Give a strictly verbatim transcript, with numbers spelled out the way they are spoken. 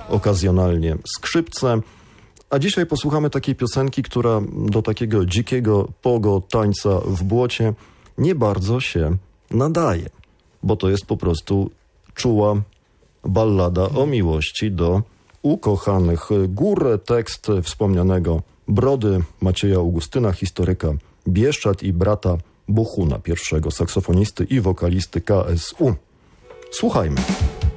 okazjonalnie skrzypce. A dzisiaj posłuchamy takiej piosenki, która do takiego dzikiego pogo tańca w błocie nie bardzo się nadaje, bo to jest po prostu czuła ballada o miłości do ukochanych gór. Tekst wspomnianego Brody Macieja Augustyna, historyka Bieszczad i brata Bohuna, pierwszego saksofonisty i wokalisty K S U. Słuchajmy.